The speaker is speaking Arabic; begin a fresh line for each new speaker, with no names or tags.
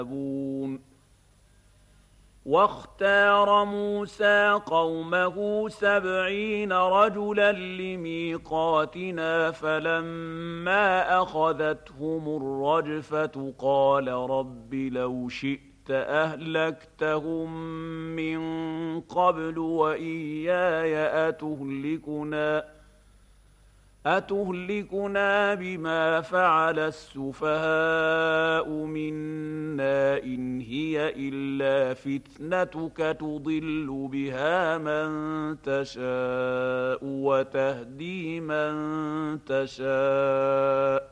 واختار موسى قومه 70 رجلا لميقاتنا فلما أخذتهم الرجفة قال رب لو شئت أهلكتهم من قبل وإياي أتهلكنا بما فعل السفهاء منا إن هي إلا فتنتك تضل بها من تشاء وتهدي من تشاء